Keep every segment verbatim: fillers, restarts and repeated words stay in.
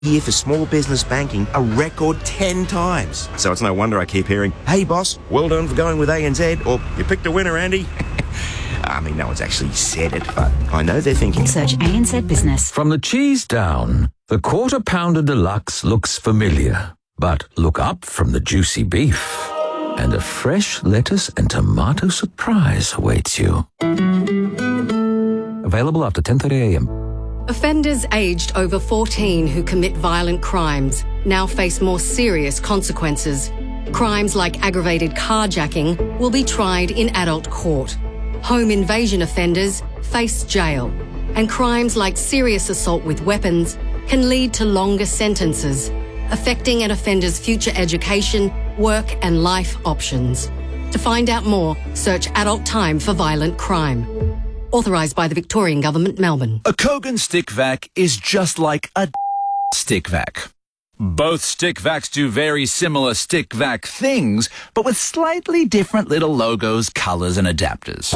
year for small business banking a record ten times. So it's no wonder I keep hearing, hey boss, well done for going with A N Z, or you picked a winner, Andy. I mean, no one's actually said it, but I know they're thinking. Search A N Z Business. From the cheese down, the Quarter Pounder Deluxe looks familiar. But look up from the juicy beef, and a fresh lettuce and tomato surprise awaits you. Available after ten thirty a m. Offenders aged over fourteen who commit violent crimes now face more serious consequences. Crimes like aggravated carjacking will be tried in adult court. Home invasion offenders face jail. And crimes like serious assault with weapons can lead to longer sentences, affecting an offender's future education, work and life options. To find out more, search Adult Time for Violent Crime. Authorised by the Victorian Government, Melbourne. A Kogan stick vac is just like a stick vac. Both stick vacs do very similar stick vac things, but with slightly different little logos, colours and adapters.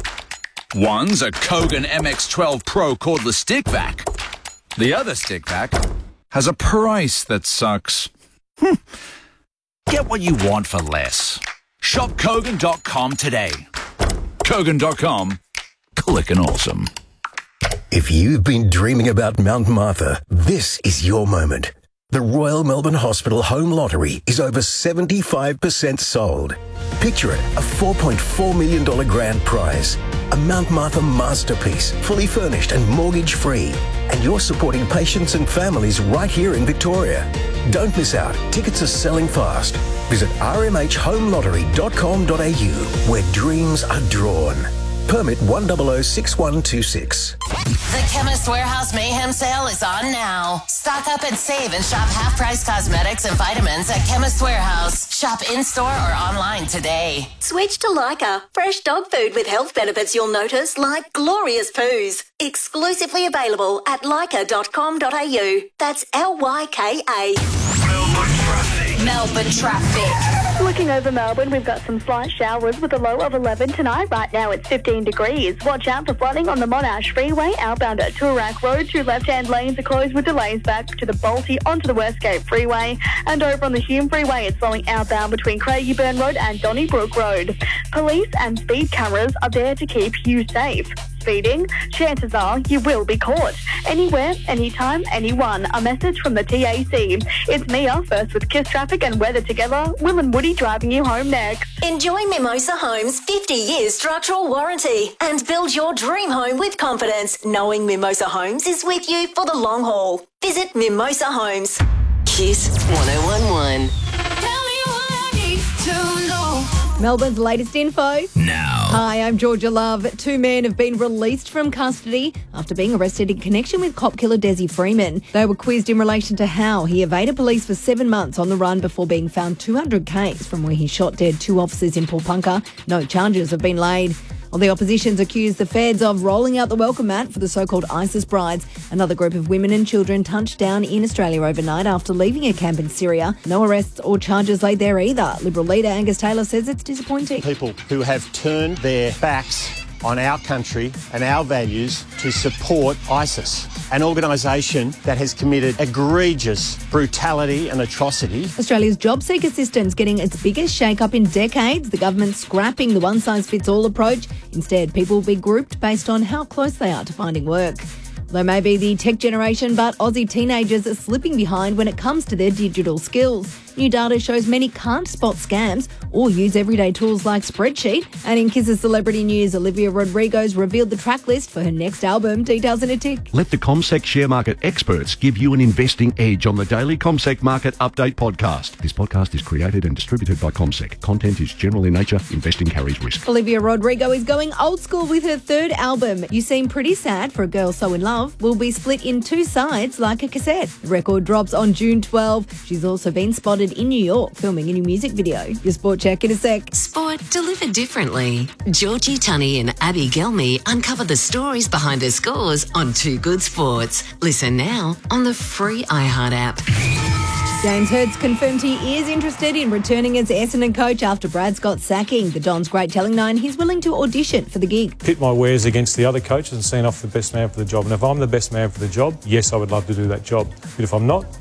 One's a Kogan M X twelve Pro cordless stick vac. The other stick vac has a price that sucks. Hm. Get what you want for less. Shop Kogan dot com today. Kogan dot com. Clickin' awesome. If you've been dreaming about Mount Martha, this is your moment. The Royal Melbourne Hospital Home Lottery is over seventy-five percent sold. Picture it, a four point four million dollars grand prize. A Mount Martha masterpiece, fully furnished and mortgage-free. And you're supporting patients and families right here in Victoria. Don't miss out. Tickets are selling fast. Visit r m h home lottery dot com dot a u, where dreams are drawn. Permit one zero zero six one two six. The Chemist Warehouse Mayhem Sale is on now. Stock up and save and shop half-price cosmetics and vitamins at Chemist Warehouse. Shop in-store or online today. Switch to Lyca. Fresh dog food with health benefits you'll notice, like glorious poos. Exclusively available at lyca dot com dot a u. That's L Y K A. Melbourne traffic. Melbourne traffic. Looking over Melbourne, we've got some slight showers with a low of eleven tonight. Right now it's fifteen degrees. Watch out for flooding on the Monash Freeway outbound at Toorak Road. Two left-hand lanes are closed with delays back to the Balti onto the Westgate Freeway. And over on the Hume Freeway, it's slowing outbound between Craigieburn Road and Donnybrook Road. Police and speed cameras are there to keep you safe. Speeding, chances are you will be caught. Anywhere, anytime, anyone. A message from the T A C. It's Mia, first with Kiss Traffic and Weather Together. Will and Woody driving you home next. Enjoy Mimosa Homes' fifty year structural warranty and build your dream home with confidence, knowing Mimosa Homes is with you for the long haul. Visit Mimosa Homes. Kiss one oh one one. Tell me what I need to know. Melbourne's latest info. Now. Hi, I'm Georgia Love. Two men have been released from custody after being arrested in connection with cop killer Desi Freeman. They were quizzed in relation to how he evaded police for seven months on the run before being found two hundred kays from where he shot dead two officers in Pulpunka. No charges have been laid. Well, the opposition's accused the feds of rolling out the welcome mat for the so-called ISIS brides. Another group of women and children touched down in Australia overnight after leaving a camp in Syria. No arrests or charges laid there either. Liberal leader Angus Taylor says it's disappointing. People who have turned their backs on our country and our values to support ISIS, an organisation that has committed egregious brutality and atrocity. Australia's job seeker system's getting its biggest shake-up in decades. The government's scrapping the one-size-fits-all approach. Instead, people will be grouped based on how close they are to finding work. They may be the tech generation, but Aussie teenagers are slipping behind when it comes to their digital skills. New data shows many can't spot scams or use everyday tools like Spreadsheet. And in Kiss's celebrity news, Olivia Rodrigo's revealed the track list for her next album. Details in a tick. Let the CommSec share market experts give you an investing edge on the daily CommSec Market Update podcast. This podcast is created and distributed by CommSec. Content is general in nature. Investing carries risk. Olivia Rodrigo is going old school with her third album. You Seem Pretty Sad for a Girl So In Love will be split in two sides like a cassette. The record drops on June twelfth. She's also been spotted in New York filming a new music video. Your sport check in a sec. Sport delivered differently. Georgie Tunney and Abby Gelmy uncover the stories behind their scores on Two Good Sports. Listen now on the free iHeart app. James Hurd's confirmed he is interested in returning as Essendon coach after Brad Scott's sacking. The Don's great telling Nine he's willing to audition for the gig. Pit my wares against the other coaches and seeing off the best man for the job. And if I'm the best man for the job, yes, I would love to do that job. But if I'm not,